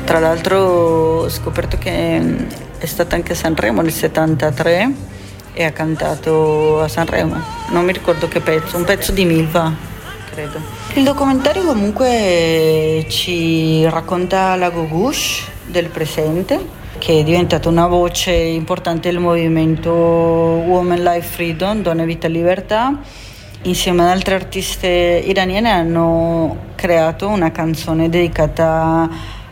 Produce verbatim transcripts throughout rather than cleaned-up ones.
Tra l'altro ho scoperto che è stata anche a Sanremo nel settantatré e ha cantato a Sanremo, non mi ricordo che pezzo, un pezzo di Milva, credo. Il documentario comunque ci racconta la Gougouche del presente, che è diventata una voce importante del movimento Women Life Freedom, Donne Vita Libertà. Insieme ad altre artiste iraniane hanno creato una canzone dedicata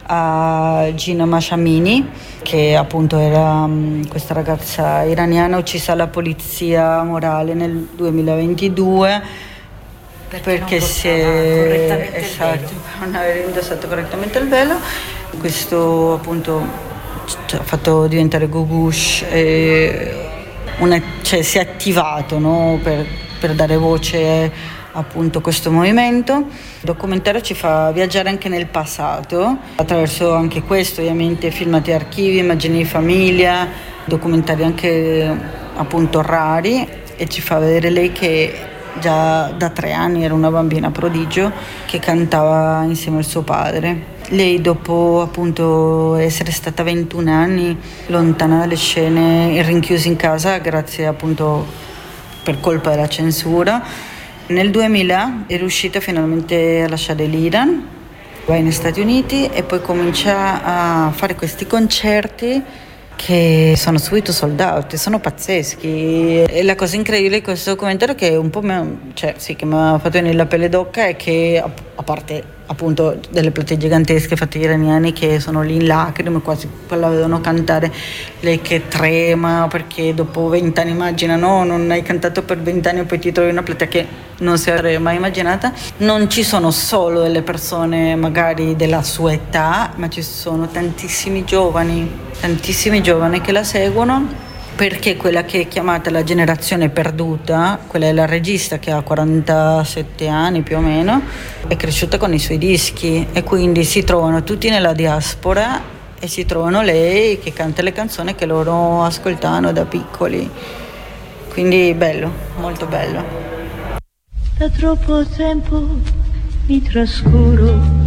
a Gina Mashamini, che appunto era um, questa ragazza iraniana uccisa alla polizia morale nel duemilaventidue perché, perché si è esatto, non aveva indossato correttamente il velo. Questo appunto ha fatto diventare Gougouche e una, cioè, si è attivato, no, per, per dare voce appunto a questo movimento. Il documentario ci fa viaggiare anche nel passato, attraverso anche questo, ovviamente filmati archivi, immagini di famiglia, documentari anche appunto rari, e ci fa vedere lei che già da tre anni era una bambina prodigio che cantava insieme al suo padre. Lei, dopo appunto essere stata ventuno anni lontana dalle scene e rinchiusa in casa grazie appunto per colpa della censura, nel duemila è riuscita finalmente a lasciare l'Iran, va negli Stati Uniti e poi comincia a fare questi concerti che sono subito sold out, sono pazzeschi. E la cosa incredibile di questo documentario, che un po' mi, cioè, sì, che mi ha fatto venire la pelle d'oca, è che a parte appunto delle platee gigantesche fatte iraniani che sono lì in lacrime, quasi poi la vedono cantare, lei che trema perché dopo vent'anni, immagina, no? Non hai cantato per vent'anni e poi ti trovi una platea che non si sarebbe mai immaginata. Non ci sono solo delle persone magari della sua età, ma ci sono tantissimi giovani, tantissimi giovani che la seguono, perché quella che è chiamata la generazione perduta, quella della regista che ha quarantasette anni più o meno, è cresciuta con i suoi dischi e quindi si trovano tutti nella diaspora e si trovano lei che canta le canzoni che loro ascoltavano da piccoli. Quindi bello, molto bello. Da troppo tempo mi trascuro